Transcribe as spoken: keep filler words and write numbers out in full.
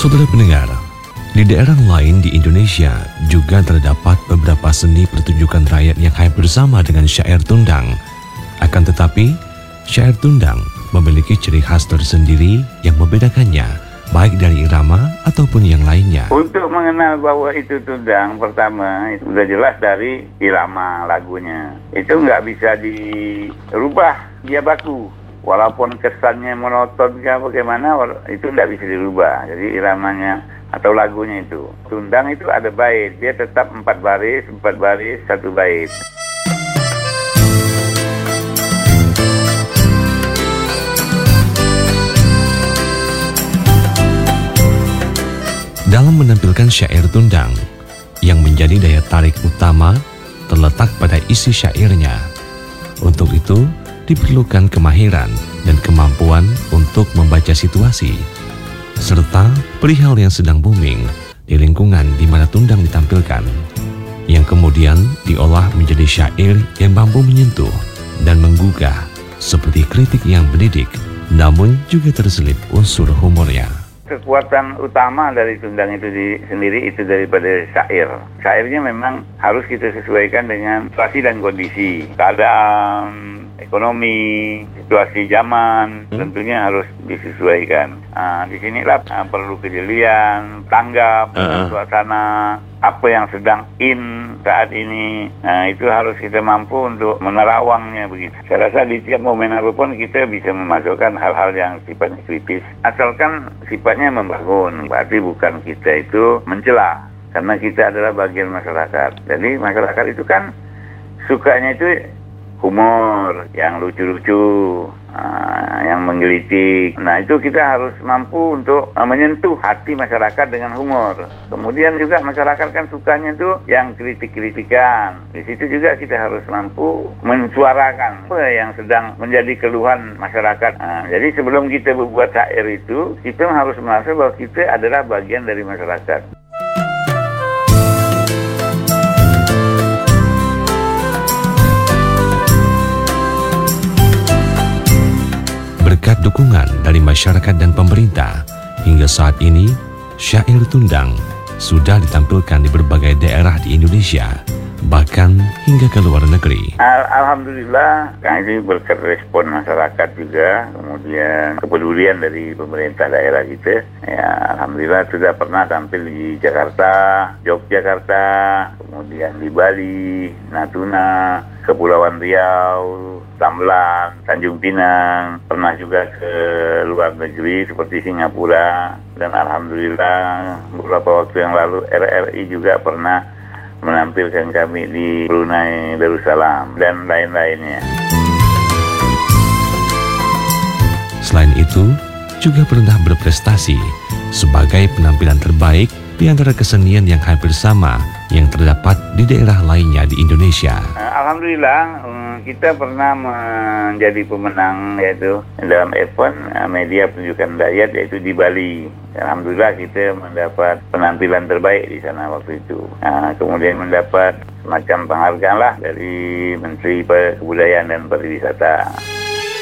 Saudara pendengar, di daerah lain di Indonesia juga terdapat beberapa seni pertunjukan rakyat yang hampir sama dengan syair Tundang. Akan tetapi, syair Tundang memiliki ciri khas tersendiri yang membedakannya, baik dari irama ataupun yang lainnya. Untuk mengenal bahwa itu Tundang, pertama itu sudah jelas dari irama lagunya. Itu nggak bisa dirubah, dia baku. Walaupun kesannya monoton kah bagaimana, itu tidak bisa dirubah. Jadi iramanya atau lagunya itu. Tundang itu ada bait, dia tetap empat baris, empat baris, satu bait. Dalam menampilkan syair Tundang, yang menjadi daya tarik utama terletak pada isi syairnya. Untuk itu, diperlukan kemahiran dan kemampuan untuk membaca situasi, serta perihal yang sedang booming di lingkungan di mana Tundang ditampilkan, yang kemudian diolah menjadi syair yang mampu menyentuh dan menggugah, seperti kritik yang mendidik, namun juga terselip unsur humornya. Kekuatan utama dari Tundang itu di, sendiri itu daripada syair. Syairnya memang harus kita sesuaikan dengan situasi dan kondisi, keadaan ekonomi, situasi zaman, tentunya harus disesuaikan. Uh, di sinilah uh, perlu kejelian, tanggap, uh-uh. suasana apa yang sedang in saat ini. Nah, itu harus kita mampu untuk menerawangnya begitu. Saya rasa di tiap momen apapun kita bisa memasukkan hal-hal yang sifatnya kritis, asalkan sifatnya membangun. Berarti bukan kita itu mencela, karena kita adalah bagian masyarakat. Jadi masyarakat itu kan sukanya itu humor, yang lucu-lucu, uh, yang menggelitik. Nah, itu kita harus mampu untuk uh, menyentuh hati masyarakat dengan humor. Kemudian juga masyarakat kan sukanya itu yang kritik-kritikan. Di situ juga kita harus mampu mensuarakan apa yang sedang menjadi keluhan masyarakat. Nah, jadi sebelum kita berbuat syair itu, kita harus merasa bahwa kita adalah bagian dari masyarakat. Berkat dukungan dari masyarakat dan pemerintah, hingga saat ini syair Tundang sudah ditampilkan di berbagai daerah di Indonesia, bahkan hingga ke luar negeri. Al- Alhamdulillah, kan ini berkat respon masyarakat juga, kemudian kepedulian dari pemerintah daerah kita. Ya, Alhamdulillah sudah pernah tampil di Jakarta, Yogyakarta, kemudian di Bali, Natuna, Kepulauan Riau, Tambelan, Tanjung Pinang, pernah juga ke luar negeri seperti Singapura, dan Alhamdulillah beberapa waktu yang lalu R R I juga pernah menampilkan kami di Brunei Darussalam dan lain-lainnya. Selain itu, juga pernah berprestasi sebagai penampilan terbaik di antara kesenian yang hampir sama yang terdapat di daerah lainnya di Indonesia. Alhamdulillah, kita pernah menjadi pemenang yaitu dalam event media pertunjukan rakyat yaitu di Bali. Alhamdulillah kita mendapat penampilan terbaik di sana waktu itu. Nah, kemudian mendapat semacam penghargaan lah dari Menteri Kebudayaan dan Pariwisata.